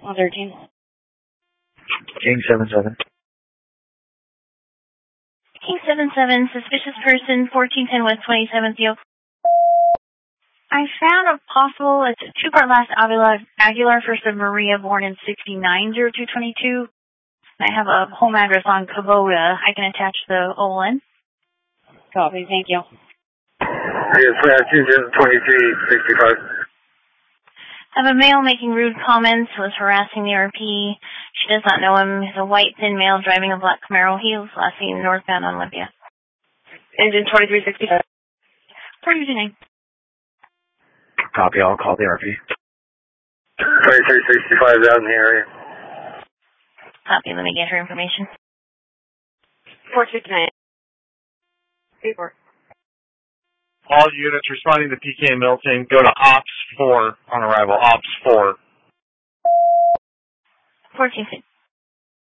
13. King 77. King 77, suspicious person, 1410 West 27th Field. I found a possible, it's a two-part last Aguilar, first of Maria, born in 690222. I have a home address on Kubota. I can attach the OLN. Copy, thank you. Yes, 2365. I have a male making rude comments, was harassing the RP. She does not know him. He's a white, thin male driving a black Camaro. He was last seen northbound on Olympia. Engine 2365. 429. Copy, I'll call the RP. 2365 out in the area. Copy, let me get her information. 469. 34. All units responding to PK Milton, go to Ops 4 on arrival. Ops 4. 14.